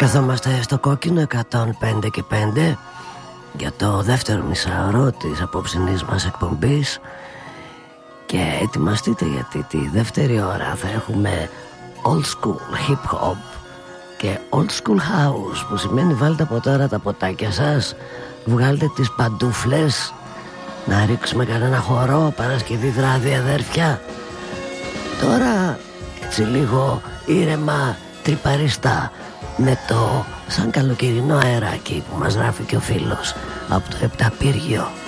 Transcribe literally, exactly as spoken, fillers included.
Καθόμαστε στο κόκκινο εκατόν πέντε και πέντε για το δεύτερο μισάωρο της απόψινής μας εκπομπής. Και ετοιμαστείτε, γιατί τη δεύτερη ώρα θα έχουμε old school hip hop και old school house, που σημαίνει βάλτε από τώρα τα ποτάκια σας, βγάλτε τις παντούφλες, να ρίξουμε κανένα χορό Παρασκευή βράδυ, αδέρφια. Τώρα έτσι λίγο ήρεμα, τρυπαριστά, με το σαν καλοκαιρινό αεράκι που μας γράφει και ο φίλος από το Επταπύργιο.